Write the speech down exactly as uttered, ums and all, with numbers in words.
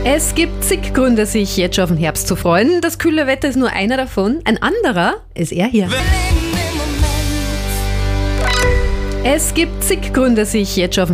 Es gibt zig Gründe, sich jetzt schon auf den Herbst zu freuen. Das kühle Wetter ist nur einer davon. Ein anderer ist er hier. Es gibt zig Gründe, sich jetzt schon auf den